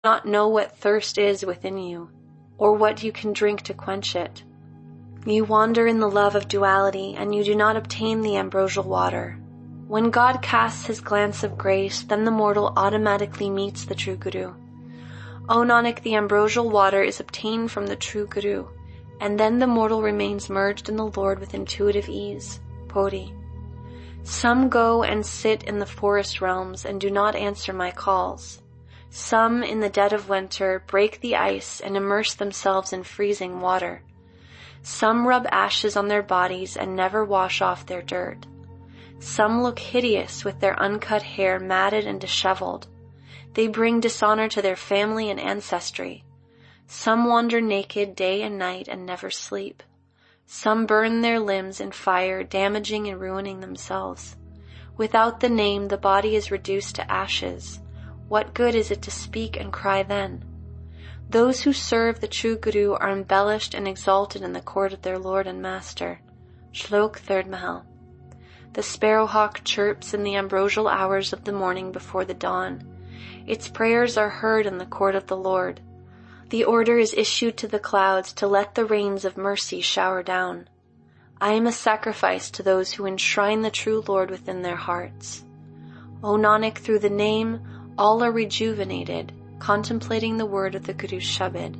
not know what thirst is within you, or what you can drink to quench it. You wander in the love of duality, and you do not obtain the ambrosial water. When God casts his glance of grace, then the mortal automatically meets the true Guru. O Nanak, the ambrosial water is obtained from the true Guru, and then the mortal remains merged in the Lord with intuitive ease. Puri. Some go and sit in the forest realms and do not answer my calls. Some, in the dead of winter, break the ice and immerse themselves in freezing water. Some rub ashes on their bodies and never wash off their dirt. Some look hideous with their uncut hair matted and disheveled. They bring dishonor to their family and ancestry. Some wander naked day and night and never sleep. Some burn their limbs in fire, damaging and ruining themselves. Without the name, the body is reduced to ashes. What good is it to speak and cry then? Those who serve the true Guru are embellished and exalted in the court of their Lord and Master. Shlok 3rd Mahal. The sparrowhawk chirps in the ambrosial hours of the morning before the dawn. Its prayers are heard in the court of the Lord. The order is issued to the clouds to let the rains of mercy shower down. I am a sacrifice to those who enshrine the true Lord within their hearts. O Nanak, through the name, all are rejuvenated, contemplating the word of the Guru's Shabad.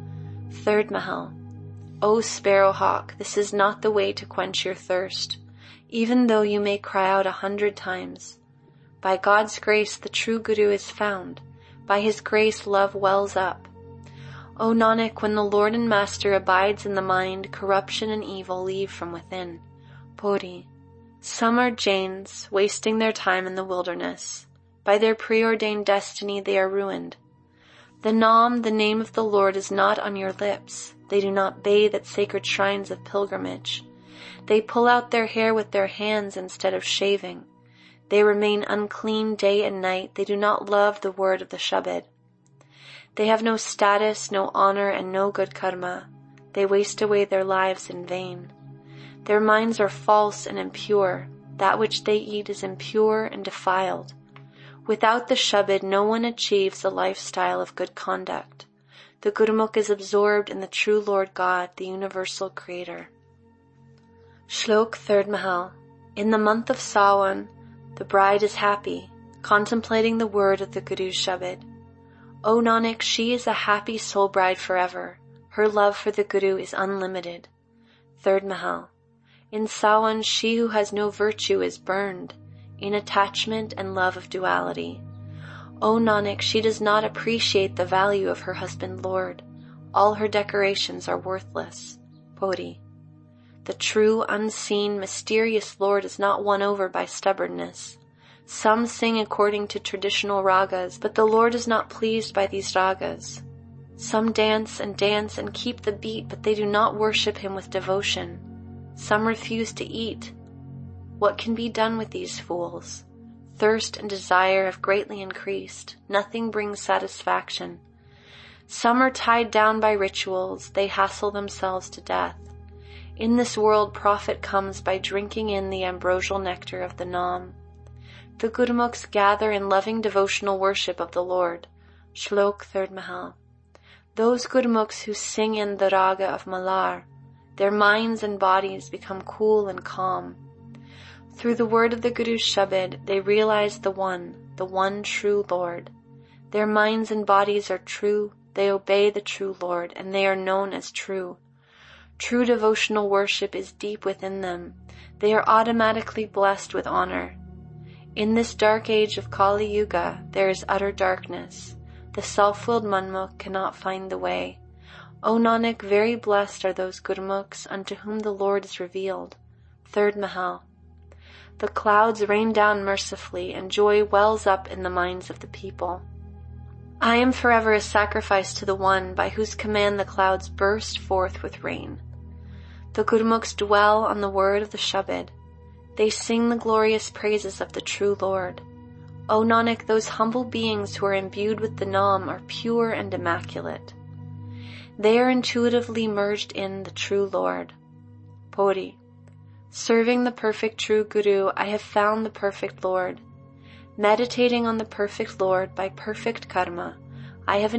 3rd Mahal. O sparrowhawk, this is not the way to quench your thirst, even though you may cry out 100 times. By God's grace the true Guru is found. By his grace love wells up. O Nanak, when the Lord and Master abides in the mind, corruption and evil leave from within. Puri. Some are Jains, wasting their time in the wilderness. By their preordained destiny they are ruined. The Naam, the name of the Lord, is not on your lips. They do not bathe at sacred shrines of pilgrimage. They pull out their hair with their hands instead of shaving. They remain unclean day and night. They do not love the word of the Shabad. They have no status, no honor, and no good karma. They waste away their lives in vain. Their minds are false and impure. That which they eat is impure and defiled. Without the Shabad, no one achieves a lifestyle of good conduct. The Gurmukh is absorbed in the true Lord God, the universal Creator. Shlok 3rd Mahal. In the month of Sawan, the bride is happy, contemplating the word of the Guru's Shabad. O Nanak, she is a happy soul bride forever. Her love for the Guru is unlimited. 3rd Mahal. In Sawan, she who has no virtue is burned, in attachment and love of duality. O Nanak, she does not appreciate the value of her husband Lord. All her decorations are worthless. Puri. The true, unseen, mysterious Lord is not won over by stubbornness. Some sing according to traditional ragas, but the Lord is not pleased by these ragas. Some dance and keep the beat, but they do not worship him with devotion. Some refuse to eat. What can be done with these fools? Thirst and desire have greatly increased. Nothing brings satisfaction. Some are tied down by rituals. They hassle themselves to death. In this world, profit comes by drinking in the ambrosial nectar of the Naam. The Gurmukhs gather in loving devotional worship of the Lord. Shlok 3rd Mahal. Those Gurmukhs who sing in the raga of Malar, their minds and bodies become cool and calm. Through the word of the Guru's Shabad, they realize the one true Lord. Their minds and bodies are true, they obey the true Lord, and they are known as true. True devotional worship is deep within them. They are automatically blessed with honor. In this dark age of Kali Yuga, there is utter darkness. The self-willed Manmukh cannot find the way. O Nanak, very blessed are those Gurmukhs unto whom the Lord is revealed. 3rd Mahal. The clouds rain down mercifully, and joy wells up in the minds of the people. I am forever a sacrifice to the one by whose command the clouds burst forth with rain. The Gurmukhs dwell on the word of the Shabad. They sing the glorious praises of the true Lord. O Nanak, those humble beings who are imbued with the Naam are pure and immaculate. They are intuitively merged in the true Lord. Puri. Serving the perfect true Guru, I have found the perfect Lord. Meditating on the perfect Lord by perfect karma, I have